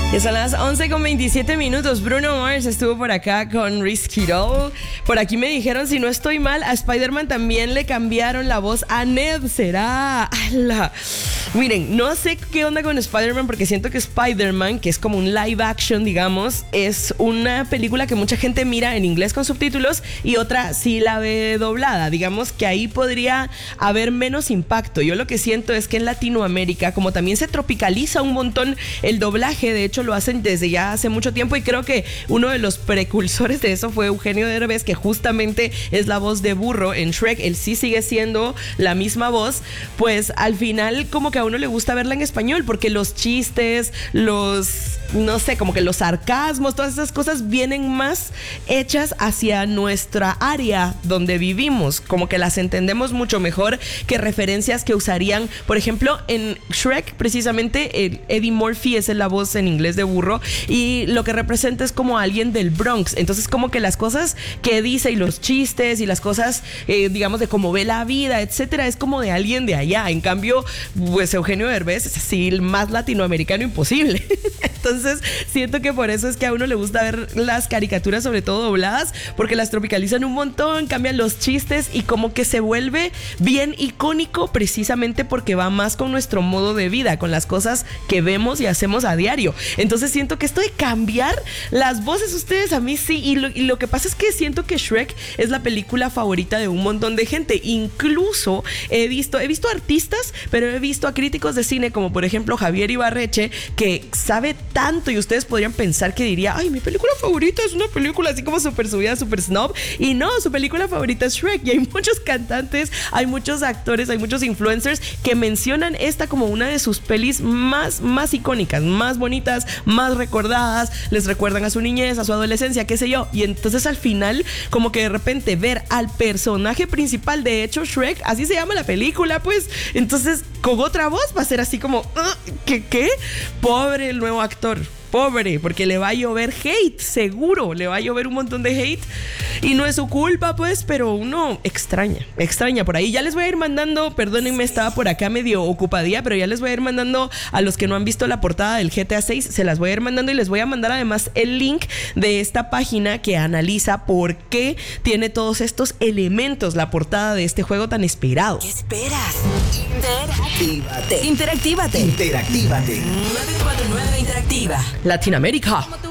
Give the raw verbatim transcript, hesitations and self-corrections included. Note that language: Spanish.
Ya son las once con veintisiete minutos. Bruno Mars estuvo por acá con Risky Doll. Por aquí me dijeron, si no estoy mal, a Spider-Man también le cambiaron la voz a Ned. ¿Será? ¡Hala! Miren, no sé qué onda con Spider-Man, porque siento que Spider-Man, que es como un live action, digamos, es una película que mucha gente mira en inglés con subtítulos y otra sí la ve doblada. Digamos que ahí podría haber menos impacto. Yo lo que siento es que en Latinoamérica, como también se tropicaliza un montón el doblaje, de hecho lo hacen desde ya hace mucho tiempo, y creo que uno de los precursores de eso fue Eugenio Derbez, que justamente es la voz de Burro en Shrek. Él sí sigue siendo la misma voz. Pues al final como que a uno le gusta verla en español, porque los chistes, los, no sé, como que los sarcasmos, todas esas cosas vienen más hechas hacia nuestra área donde vivimos, como que las entendemos mucho mejor que referencias que usarían, por ejemplo, en Shrek, precisamente el Eddie Murphy es la voz en inglés de Burro, y lo que representa es como alguien del Bronx. Entonces como que las cosas que dice y los chistes y las cosas, eh, digamos, de cómo ve la vida, etcétera, es como de alguien de allá. En cambio, pues Eugenio Derbez es así, el más latinoamericano imposible. Entonces siento que por eso es que a uno le gusta ver las caricaturas, sobre todo dobladas, porque las tropicalizan un montón, cambian los chistes y como que se vuelve bien icónico, precisamente porque va más con nuestro modo de vida, con las cosas que vemos y hacemos a diario. Entonces siento que esto de cambiar las voces, ustedes, a mí sí, y lo, y lo que pasa es que siento que Shrek es la película favorita de un montón de gente. Incluso he visto, he visto artistas, pero he visto a críticos de cine como por ejemplo Javier Ibarreche, que sabe tanto, y ustedes podrían pensar que diría, ay, mi película favorita es una película así como súper subida, súper snob, y no, su película favorita es Shrek. Y hay muchos cantantes, hay muchos actores, hay muchos influencers que mencionan esta como una de sus pelis más, más icónicas, más bonitas, más recordadas, les recuerdan a su niñez, a su adolescencia, qué sé yo. Y entonces al final como que de repente ver al personaje principal, de hecho Shrek, así se llama la película, pues entonces con otra voz va a ser así como uh, ¿qué, qué? Pobre el nuevo actor, pobre, porque le va a llover hate, seguro, le va a llover un montón de hate, y no es su culpa, pues, pero uno extraña, extraña por ahí. Ya les voy a ir mandando, perdónenme, estaba por acá medio ocupadía, pero ya les voy a ir mandando a los que no han visto la portada del G T A seis, se las voy a ir mandando, y les voy a mandar además el link de esta página que analiza por qué tiene todos estos elementos la portada de este juego tan esperado. ¿Qué esperas? Interactívate. Interactívate. Interactívate. nueve cuatro nueve Interactiva. Latinoamérica.